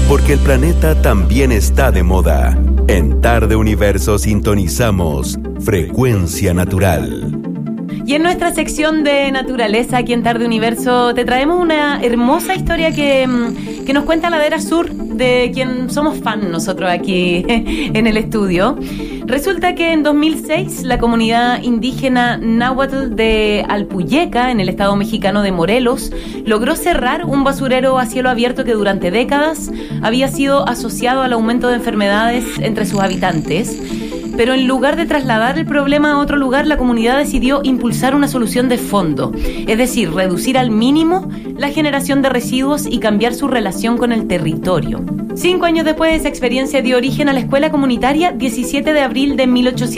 porque el planeta también está de moda. En Tarde Universo sintonizamos Frecuencia Natural. Y en nuestra sección de naturaleza, aquí en Tarde Universo, te traemos una hermosa historia que nos cuenta Ladera Sur, de quien somos fan nosotros aquí en el estudio. Resulta que en 2006 la comunidad indígena náhuatl de Alpuyeca, en el estado mexicano de Morelos, logró cerrar un basurero a cielo abierto que durante décadas había sido asociado al aumento de enfermedades entre sus habitantes. Pero en lugar de trasladar el problema a otro lugar, la comunidad decidió impulsar una solución de fondo, es decir, reducir al mínimo la generación de residuos y cambiar su relación con el territorio. 5 años después, esa experiencia dio origen a la escuela comunitaria 17 de abril de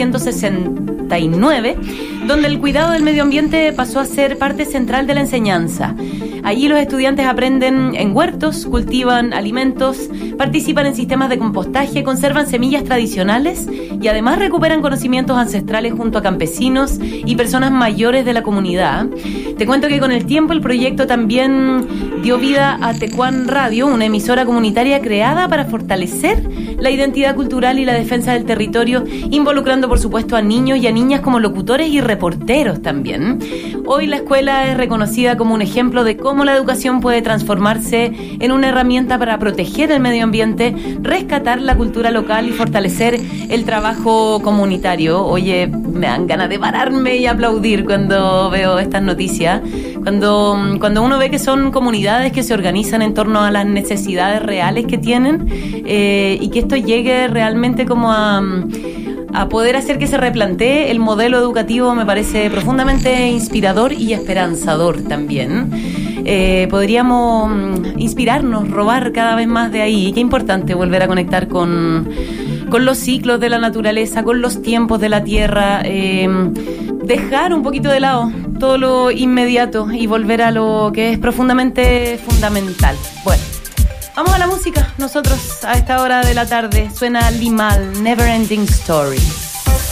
1869, donde el cuidado del medio ambiente pasó a ser parte central de la enseñanza. Allí los estudiantes aprenden en huertos, cultivan alimentos, participan en sistemas de compostaje, conservan semillas tradicionales y además recuperan conocimientos ancestrales junto a campesinos y personas mayores de la comunidad. Te cuento que con el tiempo el proyecto también dio vida a Tecuán Radio, una emisora comunitaria creada para fortalecer la identidad cultural y la defensa del territorio, involucrando por supuesto a niños y a niñas como locutores y reporteros también. Hoy la escuela es reconocida como un ejemplo de cómo la educación puede transformarse en una herramienta para proteger el medio ambiente, rescatar la cultura local y fortalecer el trabajo comunitario. Oye, me dan ganas de pararme y aplaudir cuando veo estas noticias, cuando uno ve que son comunidades que se organizan en torno a las necesidades reales que tienen, y que esto llegue realmente como a poder hacer que se replantee el modelo educativo. Me parece profundamente inspirador y esperanzador también. Podríamos inspirarnos, robar cada vez más de ahí. Qué importante volver a conectar con los ciclos de la naturaleza, con los tiempos de la tierra, dejar un poquito de lado todo lo inmediato y volver a lo que es profundamente fundamental. Bueno, vamos a la música. Nosotros a esta hora de la tarde suena Limahl, Never Ending Story.